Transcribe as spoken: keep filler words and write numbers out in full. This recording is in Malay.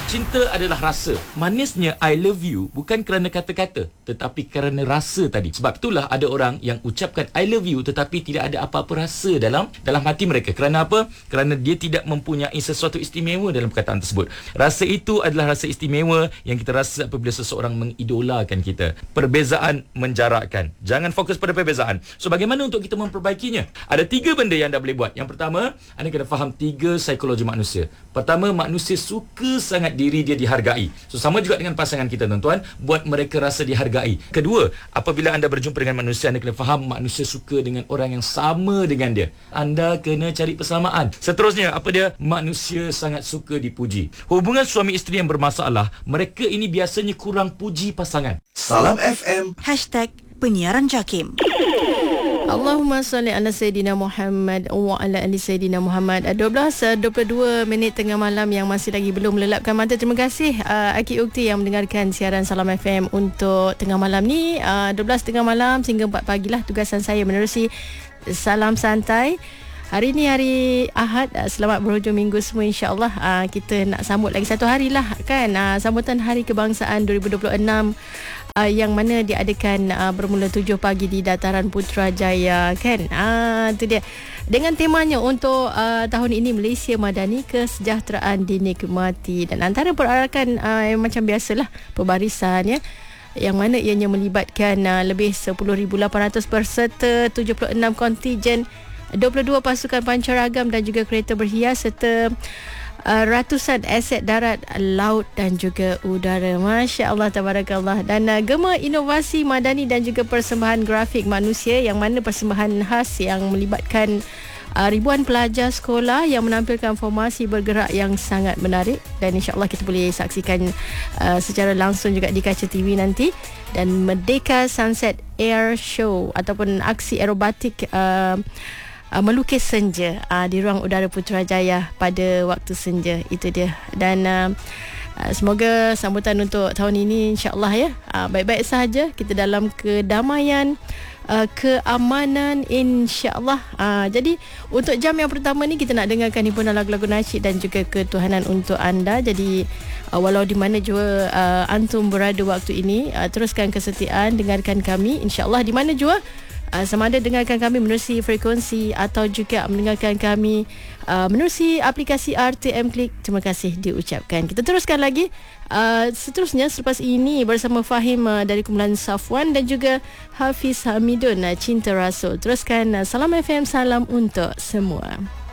Cinta adalah rasa. Manisnya I love you bukan kerana kata-kata, tetapi kerana rasa tadi. Sebab itulah ada orang yang ucapkan I love you tetapi tidak ada apa-apa rasa dalam dalam hati mereka. Kerana apa? Kerana dia tidak mempunyai sesuatu istimewa dalam perkataan tersebut. Rasa itu adalah rasa istimewa yang kita rasa apabila seseorang mengidolakan kita. Perbezaan menjarakkan. Jangan fokus pada perbezaan. So, bagaimana untuk kita memperbaikinya? Ada tiga benda yang anda boleh buat. Yang pertama, anda kena faham tiga psikologi manusia. Pertama, manusia suka sangat diri dia dihargai. So, sama juga dengan pasangan kita, tuan-tuan, buat mereka rasa dihargai. Kedua, apabila anda berjumpa dengan manusia, anda kena faham manusia suka dengan orang yang sama dengan dia. Anda kena cari persamaan. Seterusnya, apa dia? Manusia sangat suka dipuji. Hubungan suami isteri yang bermasalah, mereka ini biasanya kurang puji pasangan. Salam F M. Hashtag Penyiaran Jakim. Allahumma salli ala Sayyidina Muhammad wa ala ali Sayyidina Muhammad. dua belas dua puluh dua minit tengah malam yang masih lagi belum melelapkan mata. Terima kasih uh, Aki Ukti yang mendengarkan siaran Salam F M untuk tengah malam ni. uh, dua belas tengah malam sehingga empat pagi lah tugasan saya menerusi Salam Santai. Hari ni hari Ahad, selamat berhujung minggu semua, insya-Allah. uh, Kita nak sambut lagi satu hari lah kan, uh, sambutan Hari Kebangsaan dua ribu dua puluh enam, uh, yang mana diadakan uh, bermula tujuh pagi di Dataran Putrajaya kan. Ah, uh, tu dia. Dengan temanya untuk uh, tahun ini, Malaysia Madani, Kesejahteraan Dinikmati. Dan antara perarakan uh, yang macam biasalah, pembarisan ya, yang mana ianya melibatkan uh, lebih sepuluh ribu lapan ratus peserta, tujuh puluh enam kontijen, dua puluh dua pasukan pancaragam dan juga kereta berhias, serta uh, ratusan aset darat, laut dan juga udara. Masya Allah, tabarakallah. Dan uh, Gema Inovasi Madani dan juga persembahan grafik manusia, yang mana persembahan khas yang melibatkan uh, ribuan pelajar sekolah yang menampilkan formasi bergerak yang sangat menarik. Dan insya-Allah kita boleh saksikan uh, secara langsung juga di kaca T V nanti. Dan Merdeka Sunset Air Show ataupun aksi aerobatik uh, Uh, melukis senja uh, di ruang udara Putrajaya pada waktu senja. Itu dia. Dan uh, uh, semoga sambutan untuk tahun ini insya-Allah ya uh, baik-baik sahaja, kita dalam kedamaian, uh, keamanan, insya-Allah. Uh, jadi untuk jam yang pertama ni kita nak dengarkan himpunan lagu-lagu nasyid dan juga ketuhanan untuk anda. Jadi uh, walau di mana jua uh, antum berada waktu ini, uh, teruskan kesetiaan dengarkan kami, insya-Allah. Di mana jua Uh, sama ada dengarkan kami menerusi frekuensi atau juga mendengarkan kami uh, menerusi aplikasi R T M Klik, terima kasih diucapkan. Kita teruskan lagi uh, seterusnya selepas ini bersama Fahim uh, dari kumpulan Safwan dan juga Hafiz Hamidun, uh, Cinta Rasul. Teruskan uh, Salam F M, salam untuk semua.